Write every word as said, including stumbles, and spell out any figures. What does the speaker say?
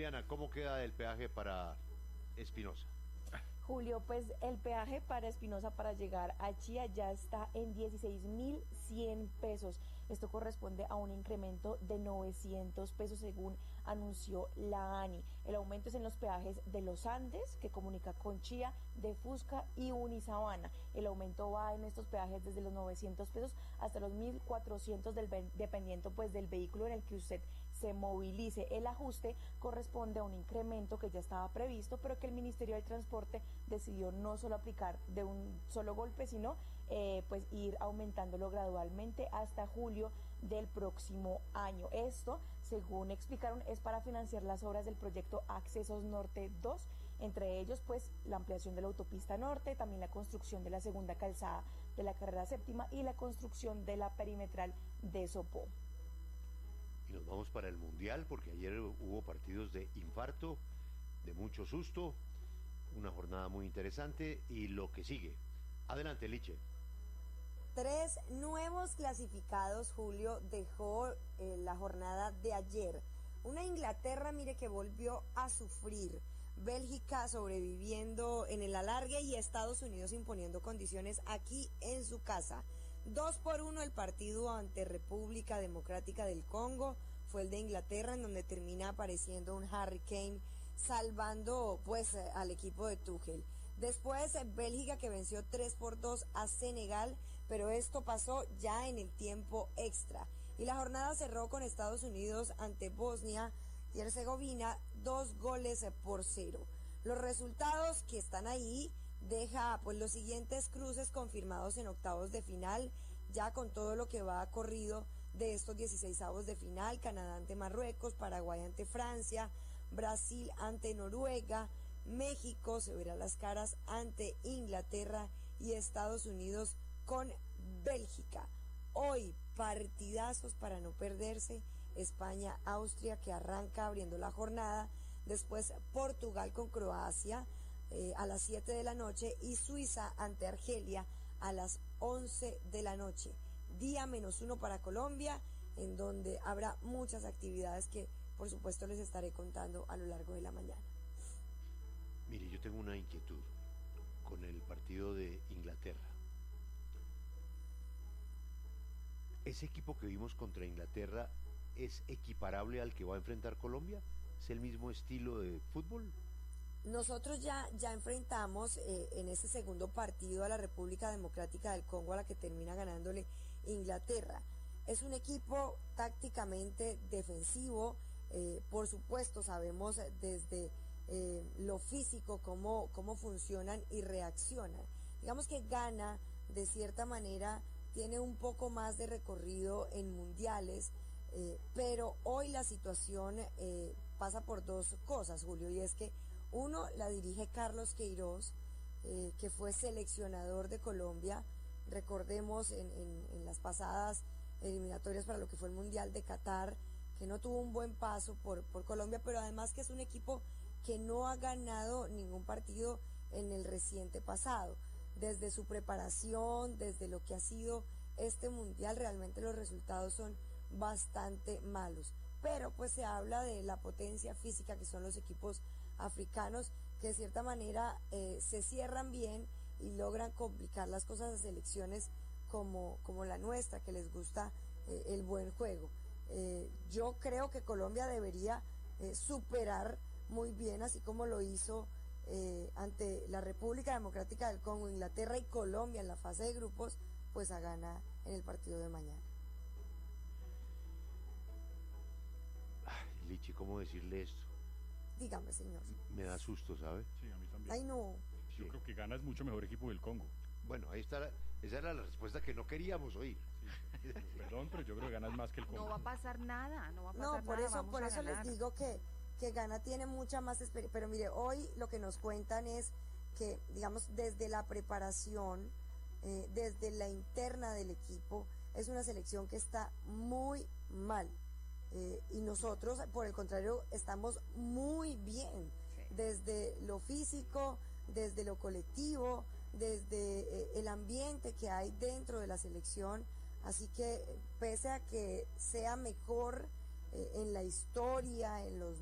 Juliana, ¿cómo queda el peaje para Espinosa? Julio, pues el peaje para Espinosa para llegar a Chía ya está en dieciséis mil cien pesos. Esto corresponde a un incremento de novecientos pesos según anunció la ANI. El aumento es en los peajes de Los Andes, que comunica con Chía, de Fusca y Unisabana. El aumento va en estos peajes desde los novecientos pesos hasta los mil cuatrocientos del, dependiendo pues del vehículo en el que usted se movilice. El ajuste corresponde a un incremento que ya estaba previsto, pero que el Ministerio del Transporte decidió no solo aplicar de un solo golpe, sino eh, pues ir aumentándolo gradualmente hasta julio del próximo año. Esto, según explicaron, es para financiar las obras del proyecto Accesos Norte dos, entre ellos pues la ampliación de la autopista norte, también la construcción de la segunda calzada de la carrera séptima y la construcción de la perimetral de Sopó. Y nos vamos para el Mundial, porque ayer hubo partidos de infarto, de mucho susto, una jornada muy interesante y lo que sigue. Adelante, Liche. Tres nuevos clasificados, Julio, dejó eh, la jornada de ayer. Una Inglaterra, mire, que volvió a sufrir. Bélgica sobreviviendo en el alargue y Estados Unidos imponiendo condiciones aquí en su casa. Dos por uno el partido ante República Democrática del Congo. Fue el de Inglaterra, en donde termina apareciendo un Harry Kane salvando pues al equipo de Tuchel. Después Bélgica, que venció tres por dos a Senegal, pero esto pasó ya en el tiempo extra. Y la jornada cerró con Estados Unidos ante Bosnia y Herzegovina, dos goles por cero. Los resultados que están ahí deja pues los siguientes cruces confirmados en octavos de final, ya con todo lo que va corrido de estos dieciseisavos de final: Canadá ante Marruecos, Paraguay ante Francia, Brasil ante Noruega, México se verá las caras ante Inglaterra y Estados Unidos con Bélgica. Hoy partidazos para no perderse: España, Austria, que arranca abriendo la jornada, después Portugal con Croacia eh, a las siete de la noche y Suiza ante Argelia a las once de la noche. Día menos uno para Colombia, en donde habrá muchas actividades que por supuesto les estaré contando a lo largo de la mañana. Mire, yo tengo una inquietud con el partido de Inglaterra. ¿Ese equipo que vimos contra Inglaterra es equiparable al que va a enfrentar Colombia? ¿Es el mismo estilo de fútbol? Nosotros ya, ya enfrentamos eh, en ese segundo partido a la República Democrática del Congo, a la que termina ganándole Inglaterra. Es un equipo tácticamente defensivo, eh, por supuesto sabemos desde eh, lo físico cómo, cómo funcionan y reaccionan. Digamos que Ghana, de cierta manera, tiene un poco más de recorrido en mundiales, eh, pero hoy la situación eh, pasa por dos cosas, Julio, y es que uno la dirige Carlos Queiroz, eh, que fue seleccionador de Colombia, recordemos en, en, en las pasadas eliminatorias para lo que fue el Mundial de Qatar, que no tuvo un buen paso por, por Colombia, pero además que es un equipo que no ha ganado ningún partido en el reciente pasado. Desde su preparación, desde lo que ha sido este Mundial, realmente los resultados son bastante malos. Pero pues se habla de la potencia física que son los equipos africanos, que de cierta manera eh, se cierran bien y logran complicar las cosas a selecciones como, como la nuestra, que les gusta eh, el buen juego. Eh, yo creo que Colombia debería eh, superar muy bien, así como lo hizo eh, ante la República Democrática del Congo, Inglaterra y Colombia en la fase de grupos, pues a Ghana en el partido de mañana. Ay, Lichi, ¿cómo decirle esto? Dígame, señor. Me da susto, ¿sabe? Sí, a mí también. Ay, no. Yo Sí. creo que Ghana es mucho mejor equipo del Congo. Bueno, ahí está, la- esa era la respuesta que no queríamos oír. Sí. Perdón, pero yo creo que Ghana es más que el Congo. No va a pasar nada, no va a pasar No, por nada, eso, vamos por a eso les ganar. digo que, que Ghana tiene mucha más experiencia. Pero mire, hoy lo que nos cuentan es que, digamos, desde la preparación, eh, desde la interna del equipo, es una selección que está muy mal. Eh, y nosotros, por el contrario, estamos muy bien. Sí. Desde lo físico, desde lo colectivo, desde eh, el ambiente que hay dentro de la selección. Así que, pese a que sea mejor eh, en la historia, en los